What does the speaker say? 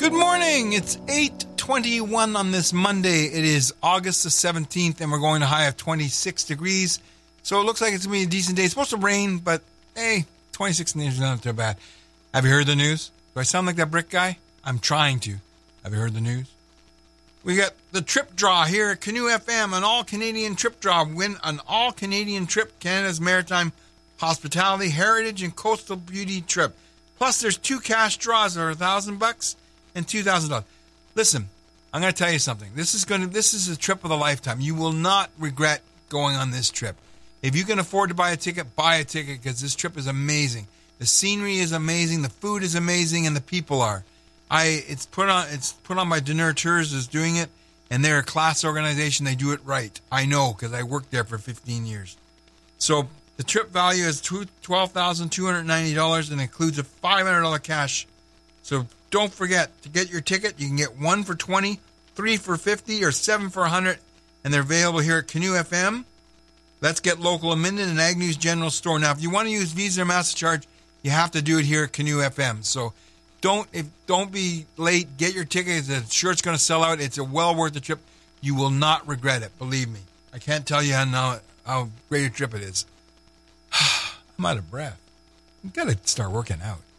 Good morning. It's 8:21 on this Monday. It is August the 17th, and we're going to a high of 26 degrees. So it looks like it's going to be a decent day. It's supposed to rain, but hey, 26 degrees is not too bad. Have you heard the news? Do I sound like that brick guy? I'm trying to. Have you heard the news? We got the trip draw here at Canoe FM, an all-Canadian trip draw. Win an all-Canadian trip, Canada's Maritime Hospitality, Heritage, and Coastal Beauty trip. Plus, there's 2 cash draws that are $1,000 and $2,000. Listen, I'm going to tell you something. This is a trip of a lifetime. You will not regret going on this trip. If you can afford to buy a ticket because this trip is amazing. The scenery is amazing, the food is amazing, and the people are. It's put on by Deneur Tours is doing it, and they're a class organization. They do it right. I know because I worked there for 15 years. So the trip value is $12,290 and includes a $500 cash. So don't forget to get your ticket. You can get 1 for $20, 3 for $50, or 7 for $100, and they're available here at Canoe FM. Let's Get Local in Minden and Agnew's General Store. Now, if you want to use Visa or MasterCard, you have to do it here at Canoe FM. So don't be late. Get your tickets. I'm sure it's going to sell out. It's well worth the trip. You will not regret it. Believe me. I can't tell you how great a trip it is. I'm out of breath. I've got to start working out.